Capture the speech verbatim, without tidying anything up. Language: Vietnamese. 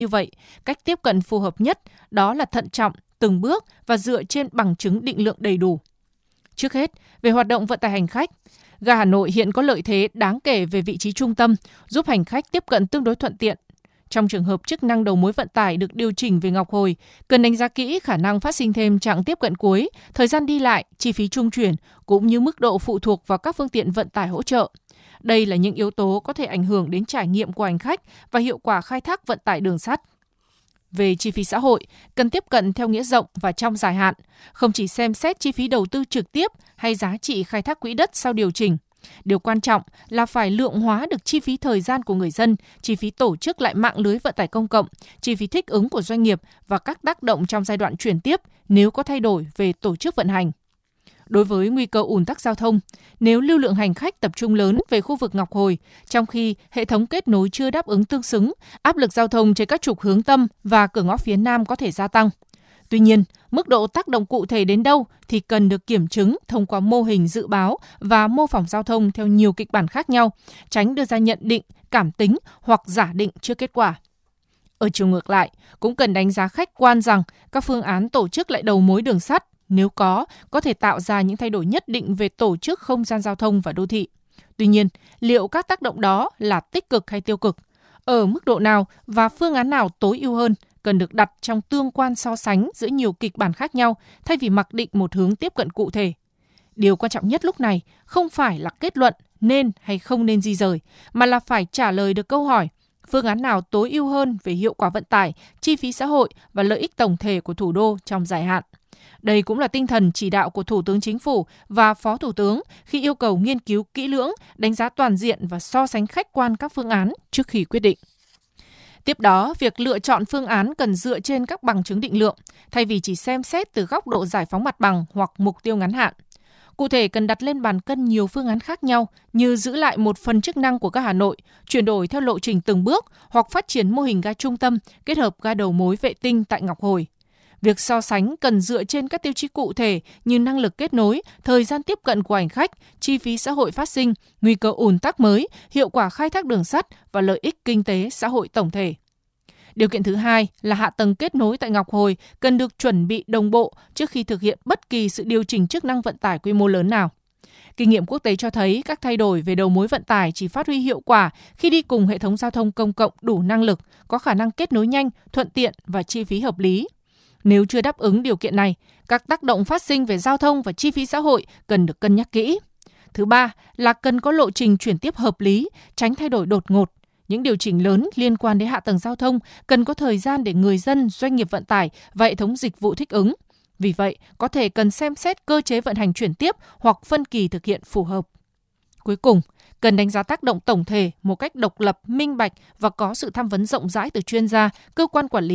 Như vậy, cách tiếp cận phù hợp nhất đó là thận trọng, từng bước và dựa trên bằng chứng định lượng đầy đủ. Trước hết, về hoạt động vận tải hành khách, ga Hà Nội hiện có lợi thế đáng kể về vị trí trung tâm, giúp hành khách tiếp cận tương đối thuận tiện. Trong trường hợp chức năng đầu mối vận tải được điều chỉnh về Ngọc Hồi, cần đánh giá kỹ khả năng phát sinh thêm chặng tiếp cận cuối, thời gian đi lại, chi phí trung chuyển, cũng như mức độ phụ thuộc vào các phương tiện vận tải hỗ trợ. Đây là những yếu tố có thể ảnh hưởng đến trải nghiệm của hành khách và hiệu quả khai thác vận tải đường sắt. Về chi phí xã hội, cần tiếp cận theo nghĩa rộng và trong dài hạn, không chỉ xem xét chi phí đầu tư trực tiếp hay giá trị khai thác quỹ đất sau điều chỉnh. Điều quan trọng là phải lượng hóa được chi phí thời gian của người dân, chi phí tổ chức lại mạng lưới vận tải công cộng, chi phí thích ứng của doanh nghiệp và các tác động trong giai đoạn chuyển tiếp nếu có thay đổi về tổ chức vận hành. Đối với nguy cơ ùn tắc giao thông, nếu lưu lượng hành khách tập trung lớn về khu vực Ngọc Hồi, trong khi hệ thống kết nối chưa đáp ứng tương xứng, áp lực giao thông trên các trục hướng tâm và cửa ngõ phía Nam có thể gia tăng. Tuy nhiên, mức độ tác động cụ thể đến đâu thì cần được kiểm chứng thông qua mô hình dự báo và mô phỏng giao thông theo nhiều kịch bản khác nhau, tránh đưa ra nhận định, cảm tính hoặc giả định trước kết quả. Ở chiều ngược lại, cũng cần đánh giá khách quan rằng các phương án tổ chức lại đầu mối đường sắt, nếu có, có thể tạo ra những thay đổi nhất định về tổ chức không gian giao thông và đô thị. Tuy nhiên, liệu các tác động đó là tích cực hay tiêu cực? Ở mức độ nào và phương án nào tối ưu hơn cần được đặt trong tương quan so sánh giữa nhiều kịch bản khác nhau thay vì mặc định một hướng tiếp cận cụ thể. Điều quan trọng nhất lúc này không phải là kết luận nên hay không nên di rời, mà là phải trả lời được câu hỏi phương án nào tối ưu hơn về hiệu quả vận tải, chi phí xã hội và lợi ích tổng thể của thủ đô trong dài hạn. Đây cũng là tinh thần chỉ đạo của Thủ tướng Chính phủ và Phó Thủ tướng khi yêu cầu nghiên cứu kỹ lưỡng, đánh giá toàn diện và so sánh khách quan các phương án trước khi quyết định. Tiếp đó, việc lựa chọn phương án cần dựa trên các bằng chứng định lượng, thay vì chỉ xem xét từ góc độ giải phóng mặt bằng hoặc mục tiêu ngắn hạn. Cụ thể, cần đặt lên bàn cân nhiều phương án khác nhau như giữ lại một phần chức năng của ga Hà Nội, chuyển đổi theo lộ trình từng bước hoặc phát triển mô hình ga trung tâm kết hợp ga đầu mối vệ tinh tại Ngọc Hồi. Việc so sánh cần dựa trên các tiêu chí cụ thể như năng lực kết nối, thời gian tiếp cận của hành khách, chi phí xã hội phát sinh, nguy cơ ùn tắc mới, hiệu quả khai thác đường sắt và lợi ích kinh tế xã hội tổng thể. Điều kiện thứ hai là hạ tầng kết nối tại Ngọc Hồi cần được chuẩn bị đồng bộ trước khi thực hiện bất kỳ sự điều chỉnh chức năng vận tải quy mô lớn nào. Kinh nghiệm quốc tế cho thấy các thay đổi về đầu mối vận tải chỉ phát huy hiệu quả khi đi cùng hệ thống giao thông công cộng đủ năng lực, có khả năng kết nối nhanh, thuận tiện và chi phí hợp lý. Nếu chưa đáp ứng điều kiện này, các tác động phát sinh về giao thông và chi phí xã hội cần được cân nhắc kỹ. Thứ ba là cần có lộ trình chuyển tiếp hợp lý, tránh thay đổi đột ngột. Những điều chỉnh lớn liên quan đến hạ tầng giao thông cần có thời gian để người dân, doanh nghiệp vận tải và hệ thống dịch vụ thích ứng. Vì vậy, có thể cần xem xét cơ chế vận hành chuyển tiếp hoặc phân kỳ thực hiện phù hợp. Cuối cùng, cần đánh giá tác động tổng thể một cách độc lập, minh bạch và có sự tham vấn rộng rãi từ chuyên gia, cơ quan quản lý